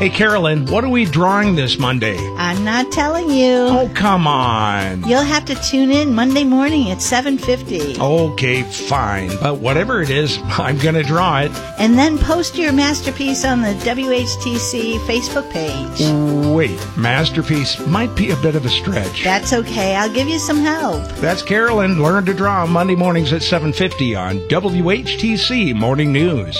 Hey, Carolyn, what are we drawing this Monday? I'm not telling you. Oh, come on. You'll have to tune in Monday morning at 7:50. Okay, fine. But whatever it is, I'm going to draw it. And then post your masterpiece on the WHTC Facebook page. Wait, masterpiece might be a bit of a stretch. That's okay. I'll give you some help. That's Carolyn. Learn to draw Monday mornings at 7:50 on WHTC Morning News.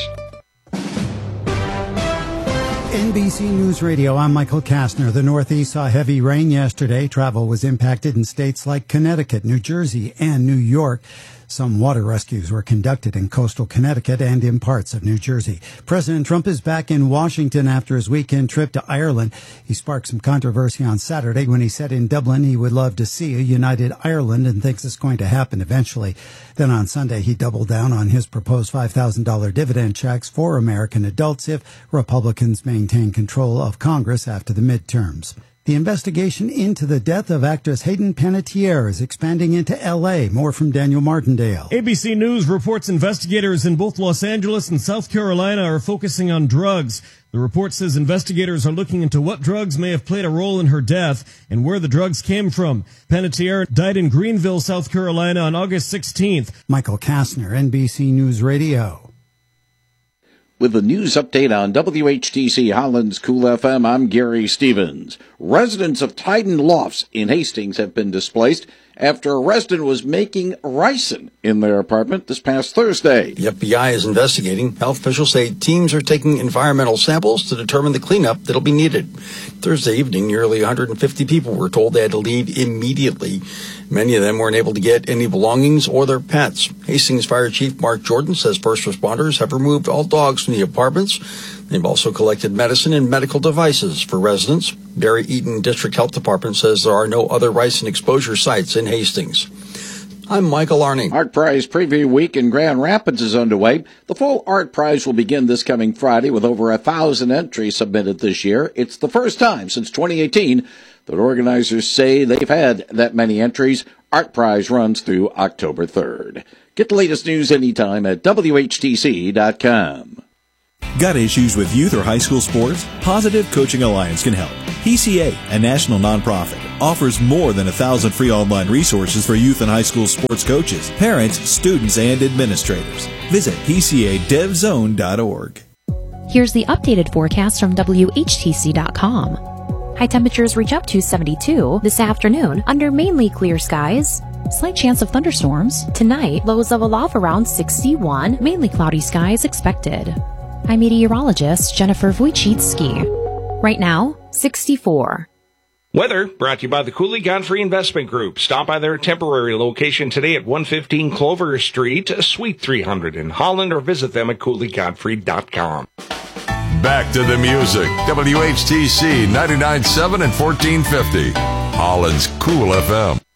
NBC News Radio, I'm Michael Kastner. The Northeast saw heavy rain yesterday. Travel was impacted in states like Connecticut, New Jersey, and New York. Some water rescues were conducted in coastal Connecticut and in parts of New Jersey. President Trump is back in Washington after his weekend trip to Ireland. He sparked some controversy on Saturday when he said in Dublin he would love to see a united Ireland and thinks it's going to happen eventually. Then on Sunday, he doubled down on his proposed $5,000 dividend checks for American adults if Republicans maintain control of Congress after the midterms. The investigation into the death of actress Hayden Panettiere is expanding into L.A. More from Daniel Martindale. ABC News reports investigators in both Los Angeles and South Carolina are focusing on drugs. The report says investigators are looking into what drugs may have played a role in her death and where the drugs came from. Panettiere died in Greenville, South Carolina on August 16th. Michael Kastner, NBC News Radio. With the news update on WHTC Holland's Cool FM, I'm Gary Stevens. Residents of Titan Lofts in Hastings have been displaced after a resident was making ricin in their apartment this past Thursday. The FBI is investigating. Health officials say teams are taking environmental samples to determine the cleanup that'll be needed. Thursday evening, nearly 150 people were told they had to leave immediately. Many of them weren't able to get any belongings or their pets. Hastings Fire Chief Mark Jordan says first responders have removed all dogs from the apartments. They've also collected medicine and medical devices for residents. Barry Eaton District Health Department says there are no other ricin exposure sites in Hastings. I'm Michael Arning. Art Prize Preview Week in Grand Rapids is underway. The full Art Prize will begin this coming Friday with over 1,000 entries submitted this year. It's the first time since 2018 that organizers say they've had that many entries. Art Prize runs through October 3rd. Get the latest news anytime at WHTC.com. Got issues with youth or high school sports? Positive Coaching Alliance can help. PCA, a national nonprofit, offers more than 1,000 free online resources for youth and high school sports coaches, parents, students, and administrators. Visit PCADevZone.org. Here's the updated forecast from WHTC.com. High temperatures reach up to 72 this afternoon under mainly clear skies. Slight chance of thunderstorms. Tonight, lows level off around 61, mainly cloudy skies expected. I'm meteorologist Jennifer Wojcicki. Right now, 64. Weather brought to you by the Cooley Godfrey Investment Group. Stop by their temporary location today at 115 Clover Street, Suite 300 in Holland, or visit them at CooleyGodfrey.com. Back to the music. WHTC 99.7 and 1450. Holland's Cool FM.